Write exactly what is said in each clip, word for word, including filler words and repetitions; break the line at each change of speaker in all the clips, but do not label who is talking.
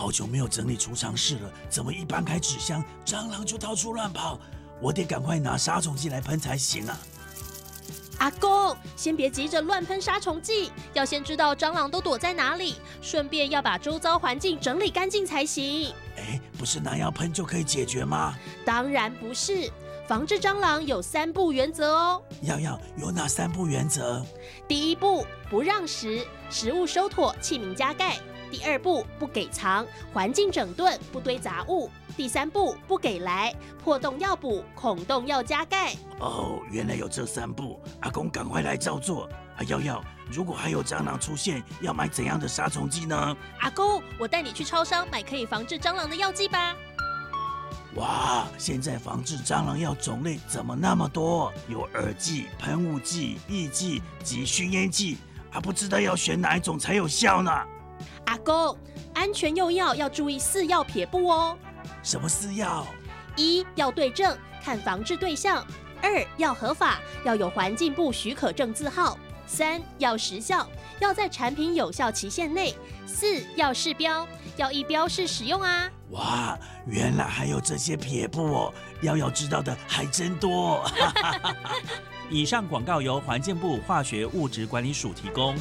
好久没有整理储藏室了，怎么一搬开纸箱，蟑螂就到处乱跑？我得赶快拿杀虫剂来喷才行啊！
阿公，先别急着乱喷杀虫剂，要先知道蟑螂都躲在哪里，顺便要把周遭环境整理干净才行。
哎，不是那样喷就可以解决吗？
当然不是，防治蟑螂有三步原则哦。
要要有哪三步原则？
第一步，不让食，食物收妥，器皿加盖。第二步，不给藏，环境整顿，不堆杂物。第三步，不给来，破洞要补，孔洞要加盖。
哦，原来有这三步，阿公赶快来照做。啊，瑶瑶，如果还有蟑螂出现，要买怎样的杀虫剂呢？
阿公，我带你去超商买可以防治蟑螂的药剂吧。
哇，现在防治蟑螂药种类怎么那么多？有饵剂、喷雾剂、抑剂及熏烟剂，啊，不知道要选哪一种才有效呢？
阿公，安全用药要注意四要撇步哦。
什么四要？
一要对症，看防治对象；二要合法，要有环境部许可证字号；三要时效，要在产品有效期限内；四要示标，要依标示使用啊。
哇，原来还有这些撇步哦，瑶瑶知道的还真多。
以上广告由环境部化学物质管理署提供。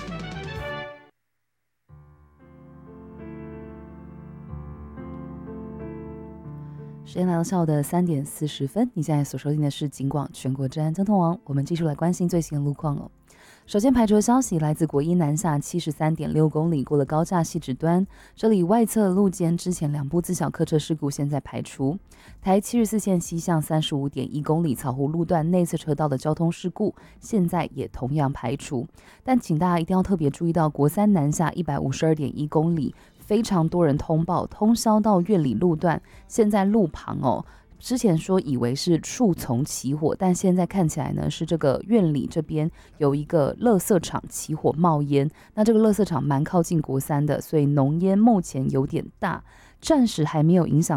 时间来到下午的三点四十分，你现在所收听的是警广全国治安交通网，我们继续来关心最新的路况哦。首先排除的消息来自国一南下七十三点六公里，过了高架汐止端，这里外侧路肩之前两部自小客车事故现在排除。台七十四线西向三十五点一公里草湖路段内侧车道的交通事故现在也同样排除，但请大家一定要特别注意到国三南下一百五十二点一公里。非常多人通报通宵到苑里路段，现在路旁哦，之前说以为是树丛起火，但现在看起来呢是这个苑里这边有一个垃圾场起火冒烟，那这个垃圾场蛮靠近国三的，所以浓烟目前有点大，暂时还没有影响